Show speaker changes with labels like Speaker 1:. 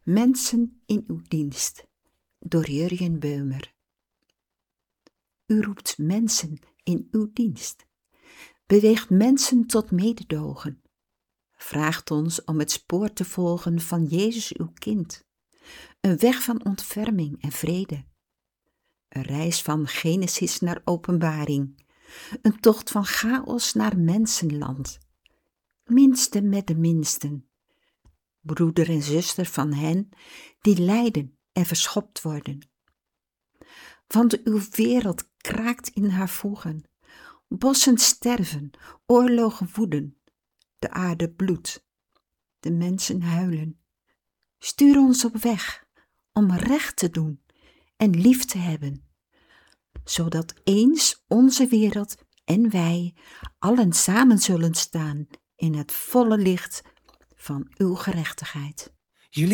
Speaker 1: Mensen in uw dienst, door Jurjen Beumer. U roept mensen in uw dienst, beweegt mensen tot mededogen, vraagt ons om het spoor te volgen van Jezus uw kind, een weg van ontferming en vrede, een reis van Genesis naar Openbaring, een tocht van chaos naar mensenland, minste met de minsten, broeder en zuster van hen die lijden en verschopt worden. Want uw wereld kraakt in haar voegen, bossen sterven, oorlogen woeden, de aarde bloedt, de mensen huilen. Stuur ons op weg om recht te doen en lief te hebben, zodat eens onze wereld en wij allen samen zullen staan in het volle licht van uw gerechtigheid.